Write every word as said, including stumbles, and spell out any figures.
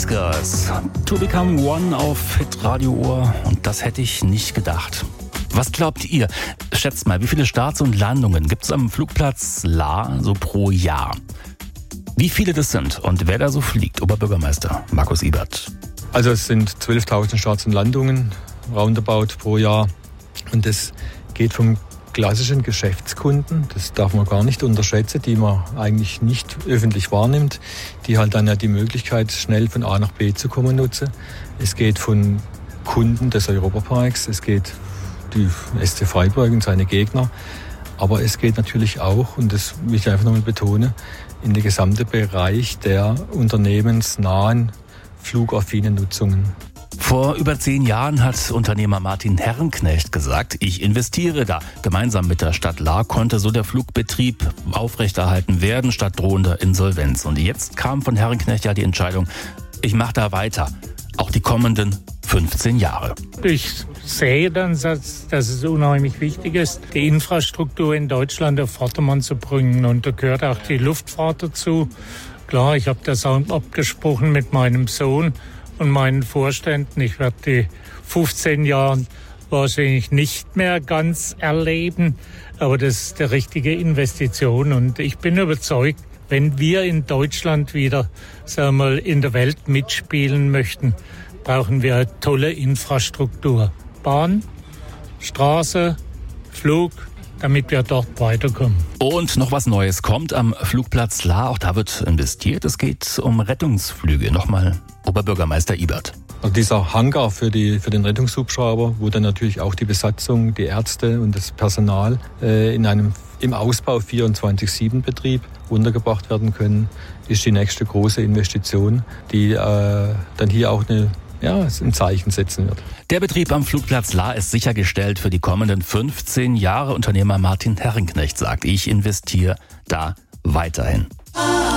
Spice Girls, To Become One auf Hitradio Ohr, und das hätte ich nicht gedacht. Was glaubt ihr? Schätzt mal, wie viele Starts und Landungen gibt es am Flugplatz Lahr so pro Jahr? Wie viele das sind und wer da so fliegt? Oberbürgermeister Markus Ibert. Also es sind zwölftausend Starts und Landungen roundabout pro Jahr, und das geht vom klassischen Geschäftskunden, das darf man gar nicht unterschätzen, die man eigentlich nicht öffentlich wahrnimmt, die halt dann ja die Möglichkeit, schnell von A nach B zu kommen, nutzen. Es geht von Kunden des Europaparks, es geht die S C Freiburg und seine Gegner, aber es geht natürlich auch, und das will ich einfach nochmal betonen, in den gesamten Bereich der unternehmensnahen, flugaffinen Nutzungen. Vor über zehn Jahren hat Unternehmer Martin Herrenknecht gesagt, ich investiere da. Gemeinsam mit der Stadt Lahr konnte so der Flugbetrieb aufrechterhalten werden, statt drohender Insolvenz. Und jetzt kam von Herrenknecht ja die Entscheidung, ich mache da weiter, auch die kommenden fünfzehn Jahre. Ich sehe dann, dass, dass es unheimlich wichtig ist, die Infrastruktur in Deutschland auf Vordermann zu bringen. Und da gehört auch die Luftfahrt dazu. Klar, ich habe das auch abgesprochen mit meinem Sohn und meinen Vorständen. Ich werde die fünfzehn Jahre wahrscheinlich nicht mehr ganz erleben, aber das ist die richtige Investition. Und ich bin überzeugt, wenn wir in Deutschland wieder, sagen wir mal, in der Welt mitspielen möchten, brauchen wir eine tolle Infrastruktur. Bahn, Straße, Flug, damit wir dort weiterkommen. Und noch was Neues kommt am Flugplatz Lahr. Auch da wird investiert. Es geht um Rettungsflüge. Nochmal Oberbürgermeister Ibert. Also dieser Hangar für, die, für den Rettungshubschrauber, wo dann natürlich auch die Besatzung, die Ärzte und das Personal äh, in einem im Ausbau vierundzwanzig sieben Betrieb untergebracht werden können, ist die nächste große Investition, die äh, dann hier auch eine Ja, ein Zeichen setzen wird. Der Betrieb am Flugplatz Lahr ist sichergestellt für die kommenden fünfzehn Jahre. Unternehmer Martin Herrenknecht sagt, ich investiere da weiterhin.